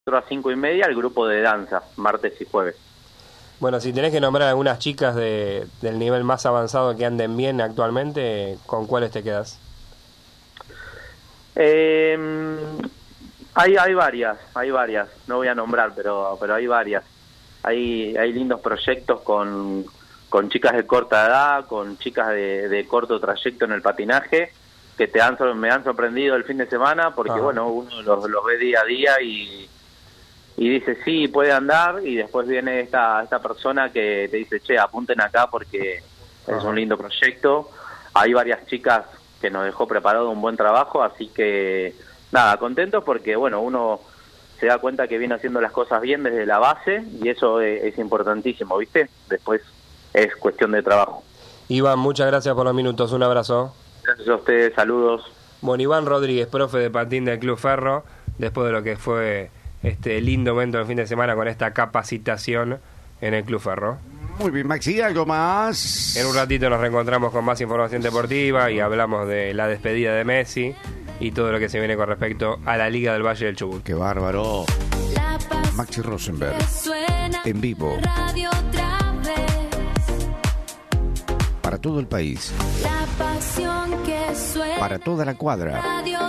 a 5:30 el grupo de danza, martes y jueves. Bueno, si tenés que nombrar algunas chicas del nivel más avanzado que anden bien actualmente, ¿con cuáles te quedas? Hay varias, no voy a nombrar, pero hay varias. Hay lindos proyectos con chicas de corta edad, con chicas de corto trayecto en el patinaje, que me han sorprendido el fin de semana, porque bueno, uno los ve día a día y dice, sí, puede andar, y después viene esta persona que te dice, che, apunten acá porque es un lindo proyecto. Hay varias chicas que nos dejó preparado un buen trabajo, así que nada, contentos porque bueno, uno se da cuenta que viene haciendo las cosas bien desde la base, y eso es importantísimo, ¿viste? Después es cuestión de trabajo. Iván, muchas gracias por los minutos, un abrazo. Gracias a ustedes, saludos. Bueno, Iván Rodríguez, profe de patín del Club Ferro, después de lo que fue este lindo momento del fin de semana con esta capacitación en el Club Ferro. Muy bien, Maxi, ¿algo más? En un ratito nos reencontramos con más información deportiva y hablamos de la despedida de Messi y todo lo que se viene con respecto a la Liga del Valle del Chubut. ¡Qué bárbaro! Maxi Rosenberg, en vivo, para todo el país, para toda la cuadra,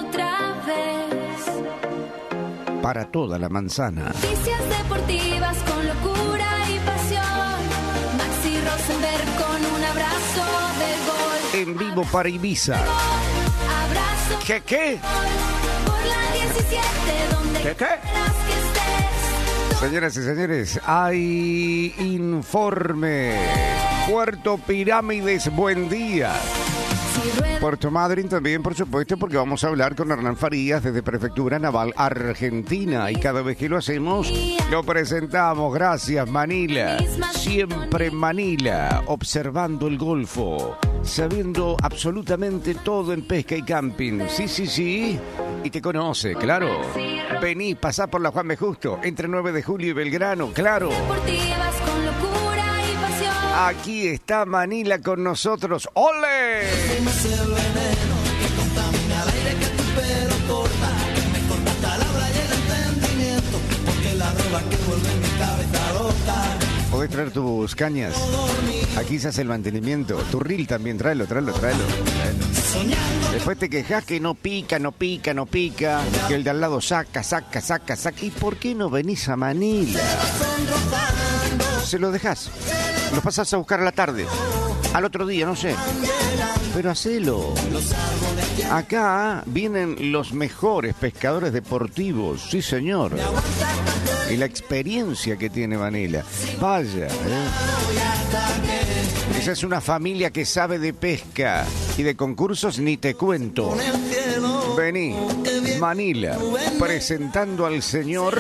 para toda la manzana. Noticias deportivas con locura y pasión. Maxi Rosenberg con un abrazo del gol. En vivo para Ibiza. Abrazo. ¿Qué? Por la 17, donde ¿Qué? quieras que estés. Señoras y señores, hay informe. Puerto Pirámides, buen día. Puerto Madryn también, por supuesto, porque vamos a hablar con Hernán Farías desde Prefectura Naval Argentina, y cada vez que lo hacemos lo presentamos. Gracias, Manila. Siempre Manila, observando el Golfo, sabiendo absolutamente todo en pesca y camping. Sí, y te conoce, claro. Vení, pasá por la Juan B. Justo, entre 9 de julio y Belgrano, claro. Deportivas con locura y pasión. Aquí está Manila con nosotros. ¡Ole! Podés traer tus cañas. Aquí se hace el mantenimiento. Tu reel también, tráelo. Después te quejas que no pica. Que el de al lado saca. ¿Y por qué no venís a Manila? Se lo dejás. Lo pasás a buscar a la tarde. Al otro día, no sé. Pero hacelo. Acá vienen los mejores pescadores deportivos. Sí, señor. Y la experiencia que tiene Manila. Vaya, Esa es una familia que sabe de pesca. Y de concursos ni te cuento. Vení, Manila, presentando al señor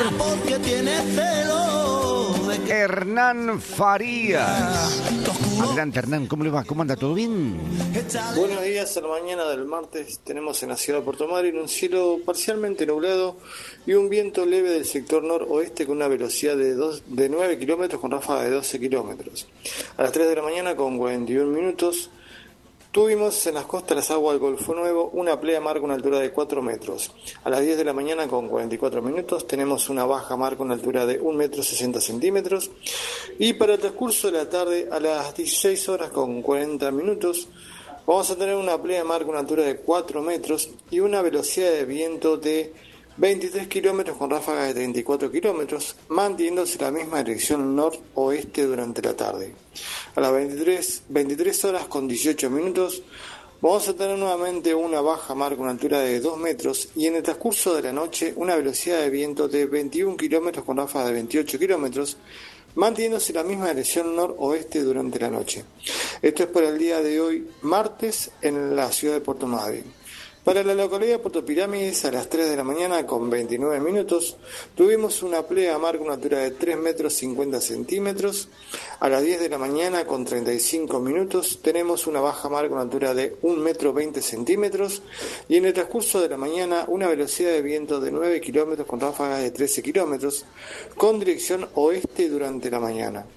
Hernán Farías. Adelante, Hernán, ¿cómo le va? ¿Cómo anda? ¿Todo bien? Buenos días. A la mañana del martes tenemos en la ciudad de Puerto Madryn un cielo parcialmente nublado y un viento leve del sector noroeste con una velocidad de 9 kilómetros con ráfaga de 12 kilómetros. A las 3 de la mañana con 41 minutos tuvimos en las costas las aguas del Golfo Nuevo una pleamar con una altura de 4 metros. A las 10 de la mañana con 44 minutos tenemos una baja mar con una altura de 1 metro 60 centímetros. Y para el transcurso de la tarde, a las 16 horas con 40 minutos, vamos a tener una pleamar con una altura de 4 metros y una velocidad de viento de 23 kilómetros con ráfagas de 34 kilómetros, manteniéndose la misma dirección noroeste durante la tarde. A las 23 horas con 18 minutos vamos a tener nuevamente una baja mar con una altura de 2 metros y en el transcurso de la noche una velocidad de viento de 21 kilómetros con ráfagas de 28 kilómetros, manteniéndose la misma dirección noroeste durante la noche. Esto es para el día de hoy, martes, en la ciudad de Puerto Madryn. Para la localidad de Puerto Pirámides, a las 3 de la mañana con 29 minutos, tuvimos una pleamar con una altura de 3 metros 50 centímetros. A las 10 de la mañana con 35 minutos, tenemos una baja mar con una altura de 1 metro 20 centímetros. Y en el transcurso de la mañana, una velocidad de viento de 9 kilómetros con ráfagas de 13 kilómetros, con dirección oeste durante la mañana.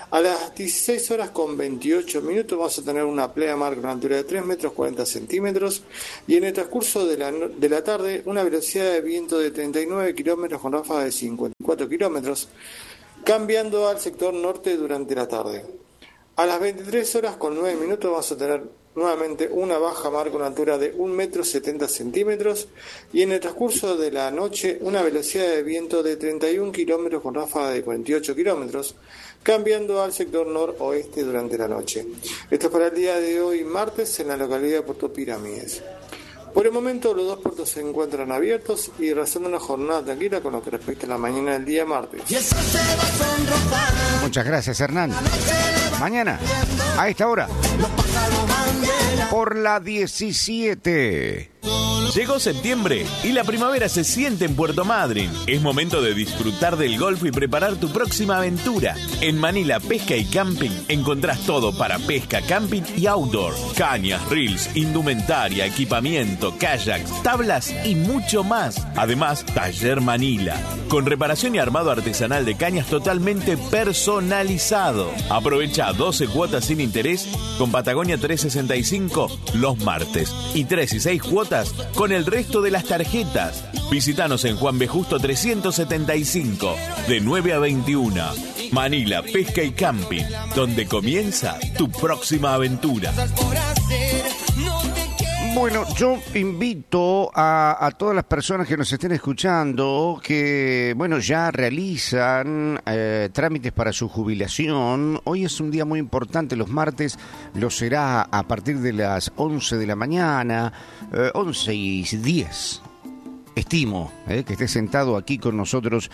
A las 16 horas con 28 minutos vamos a tener una playa mar con una altura de 3 metros 40 centímetros y en el transcurso de la tarde una velocidad de viento de 39 kilómetros con ráfaga de 54 kilómetros, cambiando al sector norte durante la tarde. A las 23 horas con 9 minutos vamos a tener nuevamente una baja mar con una altura de 1 metro 70 centímetros y en el transcurso de la noche una velocidad de viento de 31 kilómetros con ráfaga de 48 kilómetros, cambiando al sector noroeste durante la noche. Esto es para el día de hoy, martes, en la localidad de Puerto Pirámides. Por el momento los dos puertos se encuentran abiertos y realizando una jornada tranquila con lo que respecta a la mañana del día martes. Muchas gracias, Hernán. Mañana, a esta hora, por la 17. Llegó septiembre y la primavera se siente en Puerto Madryn. Es momento de disfrutar del golf y preparar tu próxima aventura. En Manila Pesca y Camping encontrás todo para pesca, camping y outdoor. Cañas, reels, indumentaria, equipamiento, kayaks, tablas y mucho más. Además, Taller Manila, con reparación y armado artesanal de cañas totalmente personalizado. Aprovecha 12 cuotas sin interés con Patagonia 365 los martes y 3 y 6 cuotas con el resto de las tarjetas. Visítanos en Juan B. Justo 375, de 9 a 21. Manila Pesca y Camping, donde comienza tu próxima aventura. Bueno, yo invito a todas las personas que nos estén escuchando que, bueno, ya realizan trámites para su jubilación. Hoy es un día muy importante, los martes lo será a partir de las 11 de la mañana, 11:10. Estimo que esté sentado aquí con nosotros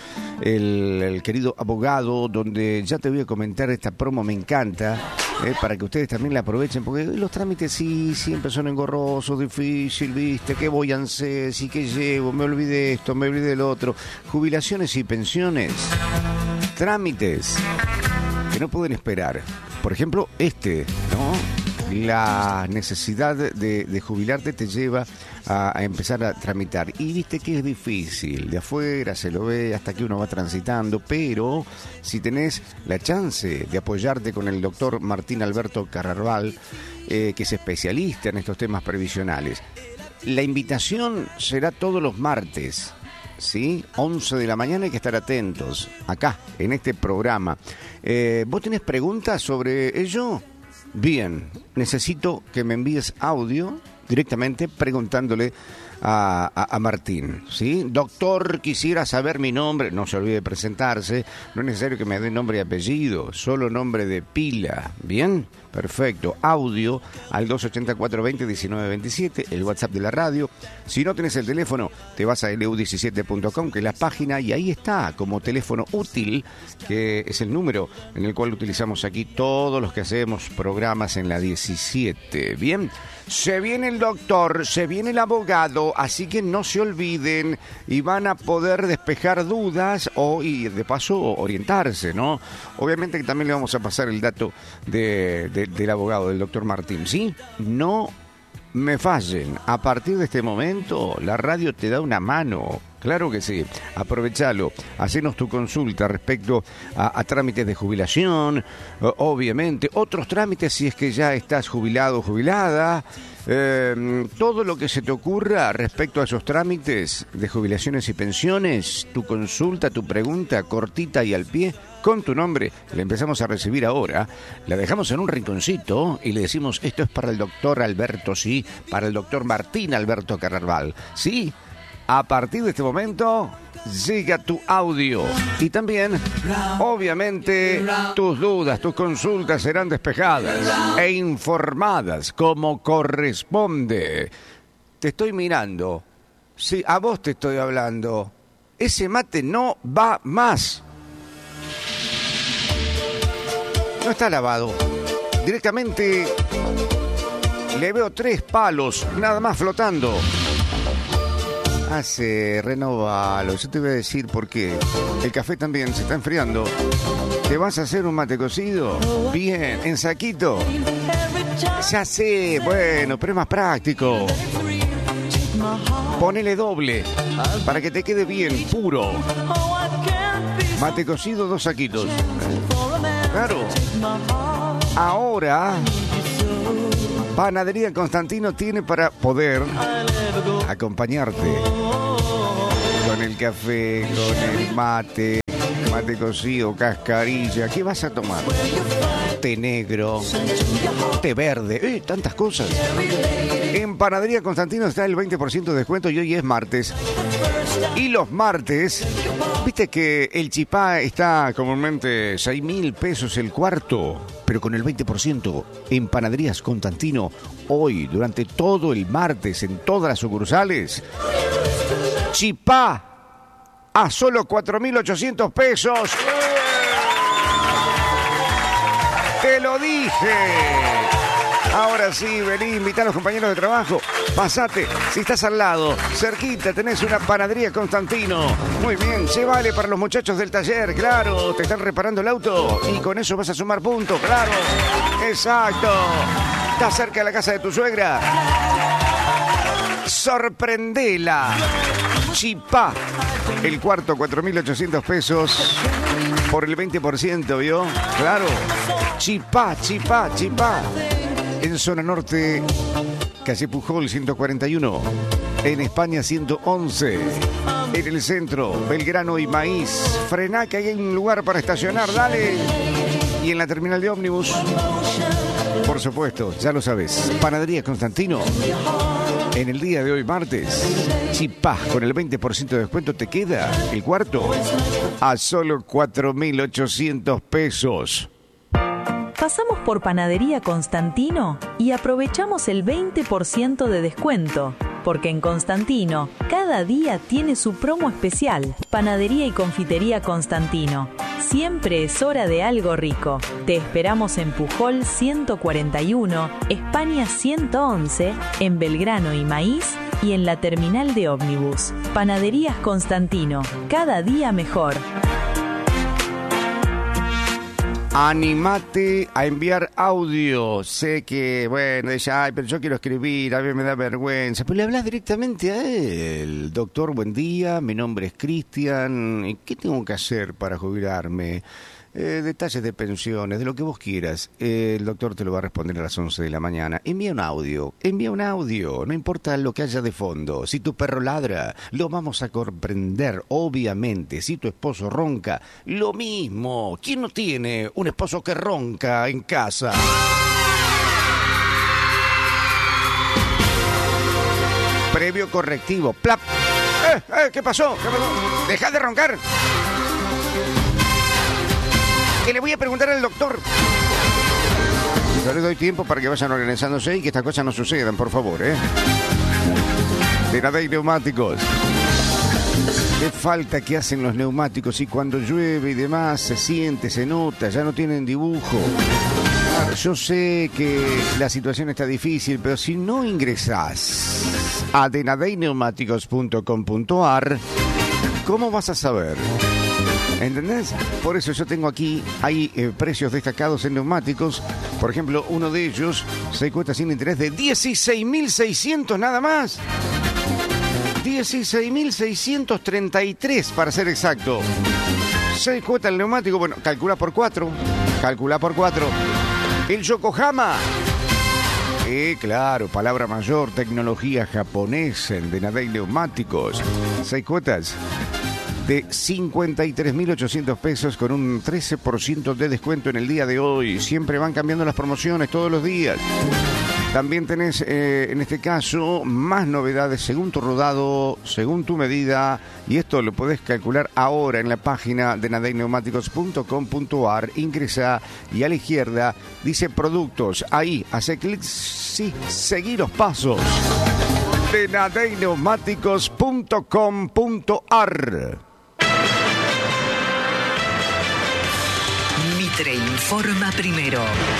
el querido abogado, donde ya te voy a comentar esta promo, me encanta, para que ustedes también la aprovechen, porque los trámites sí siempre son engorrosos, difícil, ¿viste? ¿Qué voy a hacer? ¿Sí que llevo? Me olvidé esto, me olvidé lo otro. Jubilaciones y pensiones, trámites que no pueden esperar. Por ejemplo, ¿no? La necesidad de jubilarte te lleva a empezar a tramitar. Y viste que es difícil, de afuera se lo ve hasta que uno va transitando, pero si tenés la chance de apoyarte con el doctor Martín Alberto Carrarval, que es especialista en estos temas previsionales, la invitación será todos los martes, ¿sí? 11 de la mañana, hay que estar atentos, acá, en este programa. ¿Vos tenés preguntas sobre ello? Bien, necesito que me envíes audio directamente preguntándole a Martín, ¿sí? Doctor, quisiera saber mi nombre. No se olvide de presentarse. No es necesario que me dé nombre y apellido, solo nombre de pila. ¿Bien? Perfecto. Audio al 284-20-1927, el WhatsApp de la radio. Si no tenés el teléfono, te vas a lu17.com, que es la página, y ahí está, como teléfono útil, que es el número en el cual utilizamos aquí todos los que hacemos programas en la 17. ¿Bien? Se viene el doctor, se viene el abogado, así que no se olviden y van a poder despejar dudas y de paso orientarse, ¿no? Obviamente que también le vamos a pasar el dato del abogado, del doctor Martín, ¿sí? No me fallen. A partir de este momento, la radio te da una mano. Claro que sí, aprovechalo, hacenos tu consulta respecto a trámites de jubilación, obviamente, otros trámites si es que ya estás jubilado o jubilada, todo lo que se te ocurra respecto a esos trámites de jubilaciones y pensiones, tu consulta, tu pregunta cortita y al pie, con tu nombre, la empezamos a recibir ahora, la dejamos en un rinconcito y le decimos, esto es para el doctor Alberto, sí, para el doctor Martín Alberto Carrarval, sí. A partir de este momento, llega tu audio. Y también, obviamente, tus dudas, tus consultas serán despejadas e informadas como corresponde. Te estoy mirando. Sí, a vos te estoy hablando. Ese mate no va más. No está lavado. Directamente le veo 3 palos, nada más flotando. Renovalo. Yo te voy a decir por qué. El café también se está enfriando. ¿Te vas a hacer un mate cocido? Bien, en saquito. Ya sé, bueno, pero es más práctico. Ponele doble para que te quede bien puro. Mate cocido, 2 saquitos. Claro. Ahora, Panadería Constantino tiene para poder acompañarte con el café, con el mate cocido, cascarilla. ¿Qué vas a tomar? Té negro, té verde, tantas cosas. En Panadería Constantino está el 20% de descuento y hoy es martes. Y los martes, viste que el chipá está comúnmente 6.000 pesos el cuarto, pero con el 20% en Panaderías Constantino, hoy, durante todo el martes, en todas las sucursales, chipá a solo 4.800 pesos. ¡Te lo dije! Ahora sí, vení, invita a los compañeros de trabajo. Pasate, si estás al lado, cerquita, tenés una Panadería Constantino. Muy bien, se vale para los muchachos del taller, claro. Te están reparando el auto y con eso vas a sumar puntos, claro. Exacto. ¿Estás cerca de la casa de tu suegra? Sorprendela. Chipá. El cuarto, 4.800 pesos por el 20%, ¿vio? Claro. Chipá. En zona norte, calle Pujol 141. En España 111. En el centro, Belgrano y Maíz. Frená que hay un lugar para estacionar, dale. Y en la terminal de ómnibus, por supuesto, ya lo sabes, Panadería Constantino. En el día de hoy, martes, chipá con el 20% de descuento te queda el cuarto a solo 4.800 pesos. Pasamos por Panadería Constantino y aprovechamos el 20% de descuento, porque en Constantino cada día tiene su promo especial. Panadería y Confitería Constantino. Siempre es hora de algo rico. Te esperamos en Pujol 141, España 111, en Belgrano y Maíz y en la terminal de ómnibus. Panaderías Constantino. Cada día mejor. Animate a enviar audio. Sé que, bueno, ella, ay, pero yo quiero escribir, a mí me da vergüenza. Pero le hablas directamente a él. Doctor, buen día, mi nombre es Cristian. ¿Qué tengo que hacer para jubilarme? Detalles de pensiones, de lo que vos quieras. El doctor te lo va a responder a las 11 de la mañana. Envía un audio, no importa lo que haya de fondo. Si tu perro ladra, lo vamos a comprender, obviamente. Si tu esposo ronca, lo mismo. ¿Quién no tiene un esposo que ronca en casa? Previo correctivo, plap. ¿Qué pasó? Deja de roncar. Que le voy a preguntar al doctor. Yo le doy tiempo para que vayan organizándose y que estas cosas no sucedan, por favor, De Nadey Neumáticos. Qué falta que hacen los neumáticos y cuando llueve y demás se siente, se nota, ya no tienen dibujo. Claro, yo sé que la situación está difícil, pero si no ingresás a denadeyneumáticos.com.ar, ¿cómo vas a saber? ¿Entendés? Por eso yo tengo aquí, hay precios destacados en neumáticos. Por ejemplo, uno de ellos, 6 cuotas sin interés de 16.600 nada más. 16.633 para ser exacto. 6 cuotas el neumático, bueno, calcula por 4. El Yokohama. Claro, palabra mayor, tecnología japonesa en Denadey Neumáticos. 6 cuotas de 53.800 pesos con un 13% de descuento en el día de hoy. Siempre van cambiando las promociones todos los días. También tenés, en este caso, más novedades según tu rodado, según tu medida. Y esto lo podés calcular ahora en la página de nadeyneumáticos.com.ar. Ingresa y a la izquierda dice productos. Ahí, hace clic, sí, seguí los pasos. De nadeyneumáticos.com.ar. Mitre informa primero.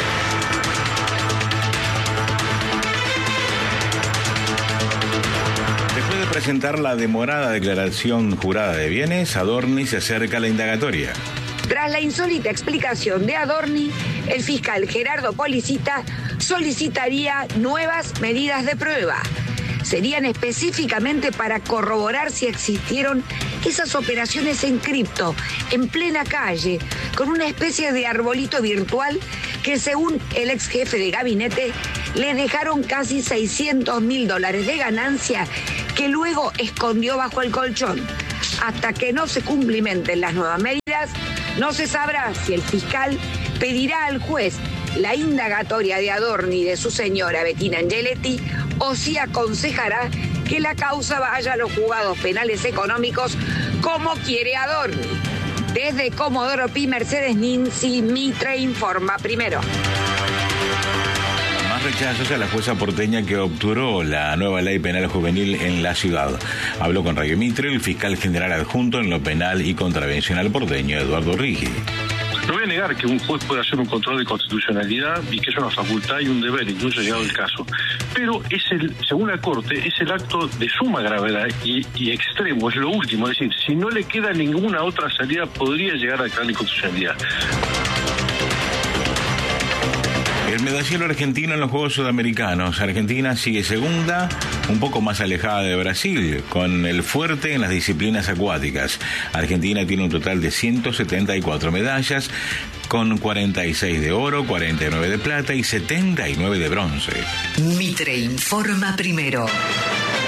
Después de presentar la demorada declaración jurada de bienes, Adorni se acerca a la indagatoria. Tras la insólita explicación de Adorni, el fiscal Gerardo Policita solicitaría nuevas medidas de prueba. serían específicamente para corroborar si existieron esas operaciones en cripto, en plena calle, con una especie de arbolito virtual que, según el ex jefe de gabinete, le dejaron casi $600.000 de ganancia que luego escondió bajo el colchón. Hasta que no se cumplimenten las nuevas medidas, no se sabrá si el fiscal pedirá al juez la indagatoria de Adorni y de su señora Bettina Angeletti o si aconsejará que la causa vaya a los juzgados penales económicos como quiere Adorni. Desde Comodoro Pi, Mercedes Ninzi, Mitre informa primero. Rechazos a la jueza porteña que obturó la nueva ley penal juvenil en la ciudad. Habló con Radio Mitre el fiscal general adjunto en lo penal y contravencional porteño, Eduardo Riggi. No voy a negar que un juez puede hacer un control de constitucionalidad y que es una facultad y un deber, incluso llegado el caso. Pero según la Corte, es el acto de suma gravedad y extremo, es lo último. Es decir, si no le queda ninguna otra salida, podría llegar a declarar inconstitucionalidad. El medallero argentino en los Juegos Sudamericanos. Argentina sigue segunda, un poco más alejada de Brasil, con el fuerte en las disciplinas acuáticas. Argentina tiene un total de 174 medallas, con 46 de oro, 49 de plata y 79 de bronce. Mitre informa primero.